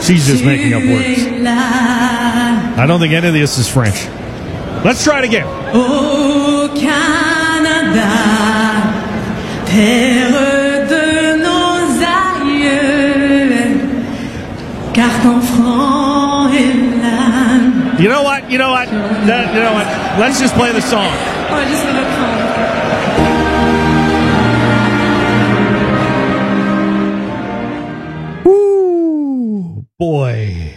She's just making up words. I don't think any of this is French. Let's try it again. Au Canada, terre de nos aïeux, car ton front est là. You know what? Let's just play the song. Oh, just for the calm. Woo, boy.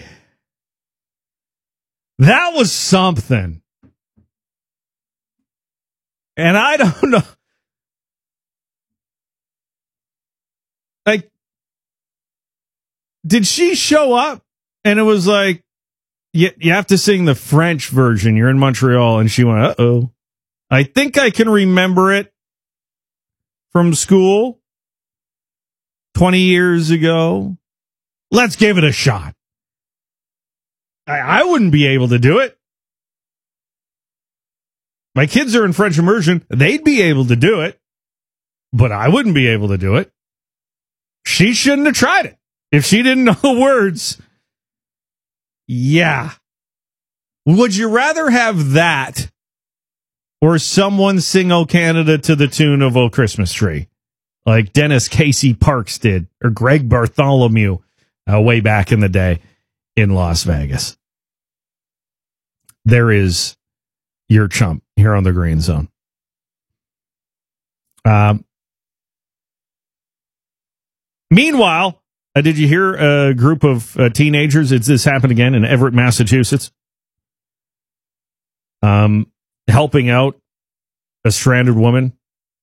That was something. And I don't know. Like, did she show up and it was like, you have to sing the French version. You're in Montreal. And she went, uh-oh. I think I can remember it from school 20 years ago. Let's give it a shot. I wouldn't be able to do it. My kids are in French immersion. They'd be able to do it, but I wouldn't be able to do it. She shouldn't have tried it. If she didn't know the words, yeah. Would you rather have that or someone sing "O Canada" to the tune of "O Christmas Tree," like Dennis Casey Parks did, or Greg Bartholomew way back in the day in Las Vegas? There is your chump here on the Green Zone. Meanwhile, did you hear a group of teenagers? This happened again in Everett, Massachusetts. Helping out a stranded woman,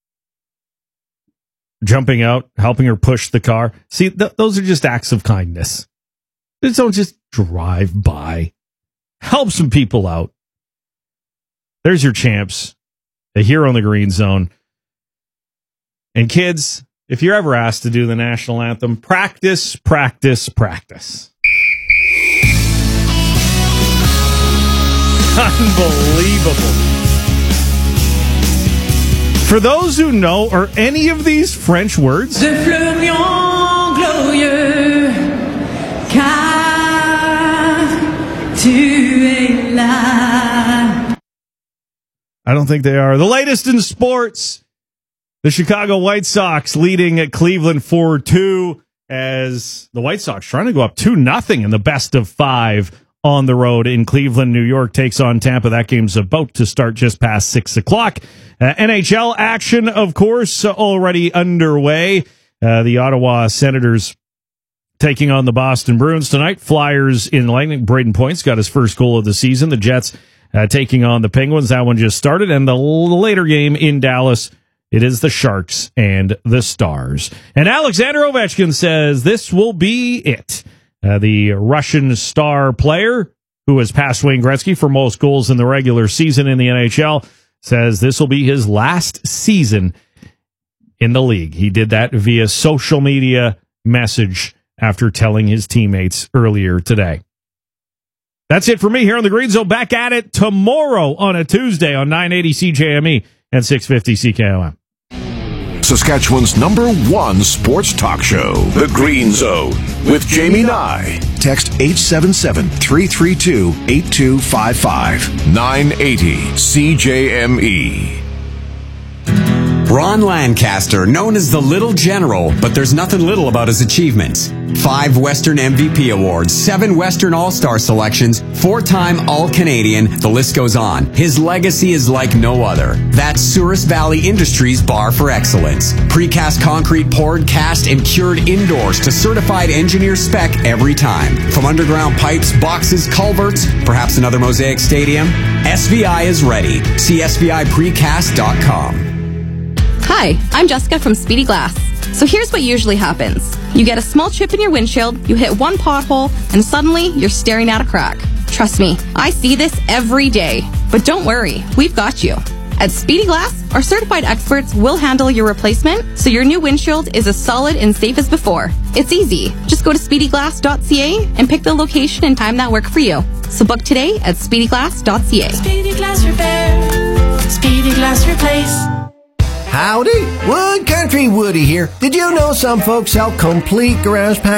jumping out, helping her push the car. See, those are just acts of kindness. Just don't just drive by. Help some people out. There's your champs here on the Green Zone. And kids, if you're ever asked to do the national anthem, practice, practice, practice. Unbelievable. For those who know, are any of these French words? De fleurions glorieux, car tu es là. I don't think they are. The latest in sports. The Chicago White Sox leading at Cleveland 4-2 as the White Sox trying to go up 2-0 in the best of 5 on the road in Cleveland. New York takes on Tampa. That game's about to start just past 6 o'clock. NHL action, of course, already underway. The Ottawa Senators taking on the Boston Bruins tonight. Flyers in Lightning. Braden Point's got his first goal of the season. The Jets taking on the Penguins. That one just started. And the later game in Dallas, it is the Sharks and the Stars. And Alexander Ovechkin says this will be it. The Russian star player, who has passed Wayne Gretzky for most goals in the regular season in the NHL, says this will be his last season in the league. He did that via social media message after telling his teammates earlier today. That's it for me here on the Green Zone. Back at it tomorrow on a Tuesday on 980 CJME and 650 CKOM. Saskatchewan's #1 sports talk show, The Green Zone, with Jamie Nye. Text 877-332-8255. 980 CJME. Ron Lancaster, known as the Little General, but there's nothing little about his achievements. 5 Western MVP awards, 7 Western All-Star selections, 4-time All-Canadian, the list goes on. His legacy is like no other. That's Souris Valley Industries' bar for excellence. Precast concrete poured, cast, and cured indoors to certified engineer spec every time. From underground pipes, boxes, culverts, perhaps another Mosaic Stadium, SVI is ready. See SVIPrecast.com. Hi, I'm Jessica from Speedy Glass. So here's what usually happens. You get a small chip in your windshield, you hit one pothole, and suddenly you're staring at a crack. Trust me, I see this every day. But don't worry, we've got you. At Speedy Glass, our certified experts will handle your replacement, so your new windshield is as solid and safe as before. It's easy. Just go to speedyglass.ca and pick the location and time that work for you. So book today at speedyglass.ca. Speedy Glass Repair, Speedy Glass Replace. Howdy, Wood Country Woody here. Did you know some folks sell complete garage packs